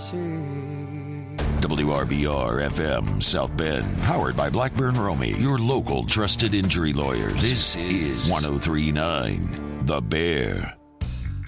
WRBR FM South Bend, powered by Blackburn Romy, your local trusted injury lawyers. This is 103.9 The Bear.